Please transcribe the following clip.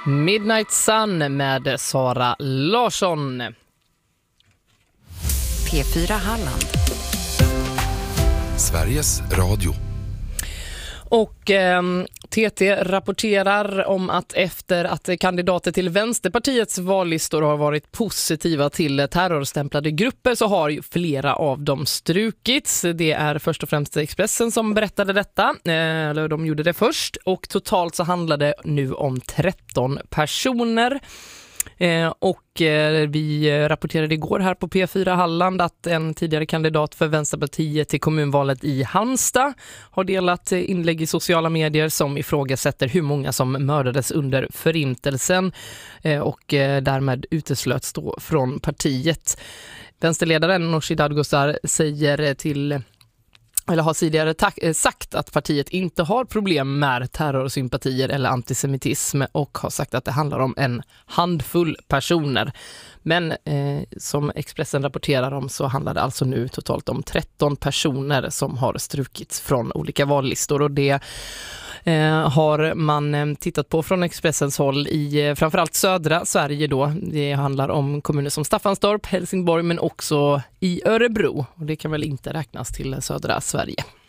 Midnight Sun med Sara Larsson. P4 Halland. Sveriges Radio. Och TT rapporterar om att efter att kandidater till Vänsterpartiets vallistor har varit positiva till terrorstämplade grupper så har ju flera av dem strukits. Det är först och främst Expressen som berättade detta, eller de gjorde det först. Och totalt så handlade det nu om 13 personer. Och vi rapporterade igår här på P4 Halland att en tidigare kandidat för Vänsterpartiet till kommunvalet i Halmstad har delat inlägg i sociala medier som ifrågasätter hur många som mördades under förintelsen och därmed uteslöts då från partiet. Vänsterledaren Nooshi Dadgostar har tidigare sagt att partiet inte har problem med terrorsympatier eller antisemitism och har sagt att det handlar om en handfull personer. Men som Expressen rapporterar om så handlar det alltså nu totalt om 13 personer som har strukits från olika vallistor, och det har man tittat på från Expressens håll i framförallt södra Sverige då. Det handlar om kommuner som Staffanstorp, Helsingborg men också i Örebro, och det kan väl inte räknas till södra Sverige.